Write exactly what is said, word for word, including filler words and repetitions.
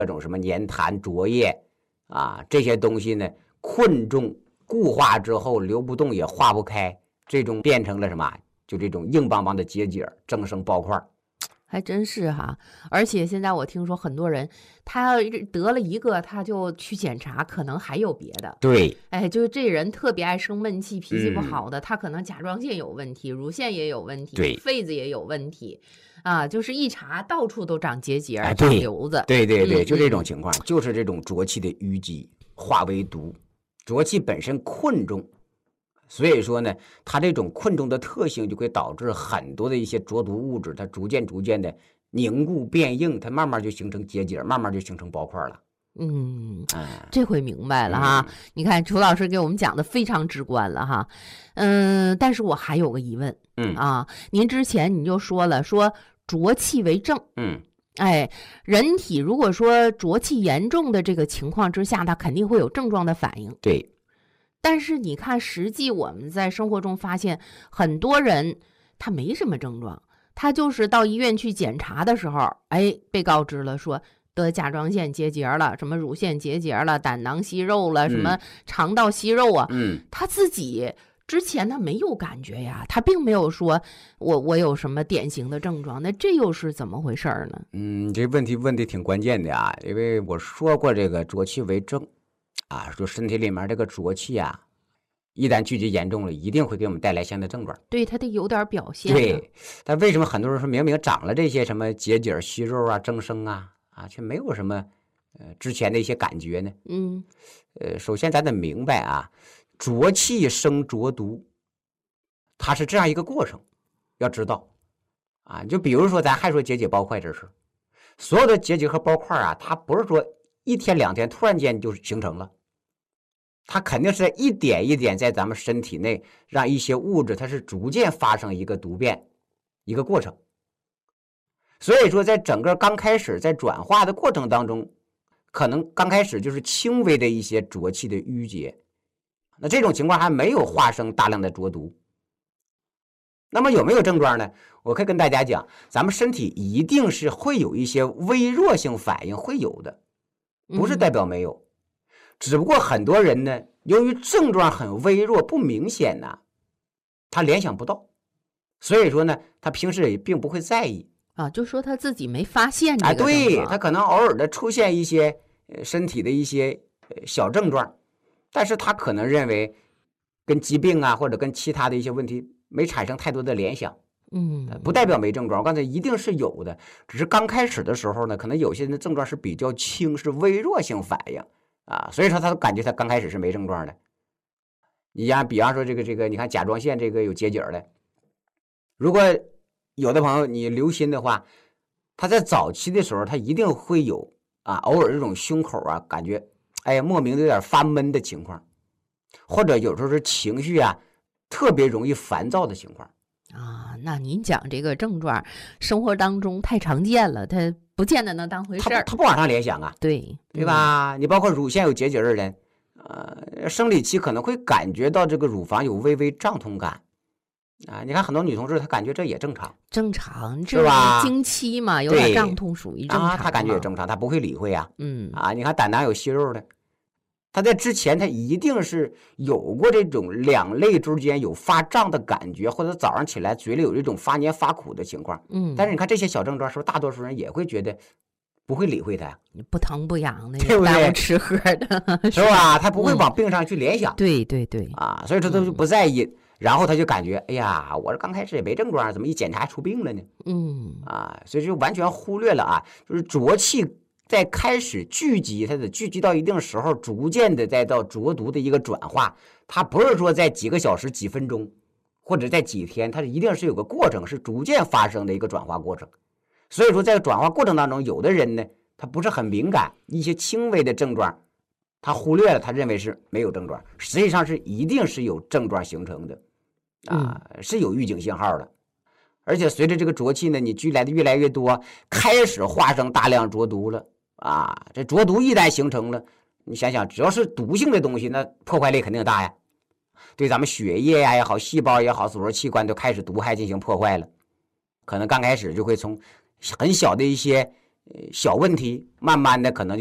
各种什么粘痰浊液啊，这些东西呢困重固化之后流不动也化不开，最终变成了什么？就这种硬邦邦的结节，增生包块。 还真是哈，而且现在我听说很多人，他得了一个，他就去检查，可能还有别的。 对， 哎，就是这人特别爱生闷气，脾气不好的，嗯、他可能甲状腺有问题，乳腺也有问题， 对， 肺子也有问题，啊，就是一查到处都长结节、 哎、 长瘤子。 对对对， 嗯、 就这种情况，嗯、就是这种浊气的淤积化为毒，浊气本身困重。所以说呢，它这种困重的特性就会导致很多的一些浊毒物质，它逐渐逐渐的凝固变硬，它慢慢就形成结节，慢慢就形成包块了。 嗯，这回明白了哈。嗯、你看楚老师给我们讲的非常直观了哈。嗯，但是我还有个疑问， 嗯啊，您之前你就说了，说浊气为症， 嗯， 哎，人体如果说浊气严重的这个情况之下，它肯定会有症状的反应。 对。 但是你看，实际我们在生活中发现，很多人他没什么症状，他就是到医院去检查的时候，哎，被告知了说得甲状腺结节了，什么乳腺结节了，胆囊息肉了，什么肠道息肉啊， 嗯， 他自己之前他没有感觉呀，他并没有说我我有什么典型的症状，那这又是怎么回事呢？ 嗯，这问题问的挺关键的啊，因为我说过这个浊气为症。啊，说身体里面这个浊气啊，一旦聚集严重了，一定会给我们带来相应的症状。 对，它得有点表现。 对，但为什么很多人说明明长了这些什么结节、息肉啊、增生啊，啊，却没有什么呃之前的一些感觉呢？ 嗯， 呃，首先咱得明白啊，浊气生浊毒，它是这样一个过程，要知道啊。就比如说咱还说结节包块这事，所有的结节和包块啊，它不是说一天两天突然间就形成了。它肯定是在一点一点在咱们身体内让一些物质它是逐渐发生一个突变一个过程，所以说在整个刚开始在转化的过程当中，可能刚开始就是轻微的一些浊气的淤结，那这种情况还没有化生大量的浊毒。那么有没有症状呢？我可以跟大家讲，咱们身体一定是会有一些微弱性反应，会有的，不是代表没有。嗯，只不过很多人呢，由于症状很微弱不明显呢，他联想不到，所以说呢，他平时也并不会在意啊，就说他自己没发现这个啊，对，他可能偶尔的出现一些呃身体的一些小症状，但是他可能认为跟疾病啊或者跟其他的一些问题没产生太多的联想。 嗯， 不代表没症状，刚才一定是有的，只是刚开始的时候呢，可能有些人的症状是比较轻，是微弱性反应。啊，所以说他感觉他刚开始是没症状的。你像比方说这个这个，你看甲状腺这个有结节的，如果有的朋友你留心的话，他在早期的时候他一定会有啊，偶尔这种胸口啊感觉哎呀莫名的有点发闷的情况，或者有时候是情绪啊特别容易烦躁的情况。 啊，那您讲这个症状，生活当中太常见了，他不见得能当回事儿。 他不往上联想啊， 对对吧？嗯、你包括乳腺有结节的人，呃，生理期可能会感觉到这个乳房有微微胀痛感啊。你看很多女同志，她感觉这也正常， 正常是吧？ 经期嘛，有点胀痛属于正常啊， 她感觉也正常，她不会理会啊。 嗯啊，你看胆囊有息肉的。他在之前他一定是有过这种两肋之间有发胀的感觉，或者早上起来嘴里有这种发黏发苦的情况。 嗯， 但是你看这些小症状，是不是大多数人也会觉得不会理会他呀？ 不疼不痒的， 对不对？ 吃喝的， 是吧？他不会往病上去联想。 嗯、对对对， 啊，所以说他就不在意，嗯、然后他就感觉，哎呀，我这刚开始也没症状，怎么一检查出病了呢？ 嗯， 啊，所以就完全忽略了啊，就是浊气。在开始聚集，它的聚集到一定时候，逐渐的再到浊毒的一个转化，它不是说在几个小时、几分钟，或者在几天，它一定是有个过程，是逐渐发生的一个转化过程。所以说，在转化过程当中，有的人呢，他不是很敏感，一些轻微的症状，他忽略了，他认为是没有症状，实际上是一定是有症状形成的，啊，嗯、是有预警信号的。而且随着这个浊气呢，你聚来的越来越多，开始化生大量浊毒了。啊，这浊毒一旦形成了，你想想，只要是毒性的东西，那破坏力肯定大呀。对咱们血液呀也好，细胞也好，所有器官都开始毒害进行破坏了。可能刚开始就会从很小的一些小问题，慢慢的可能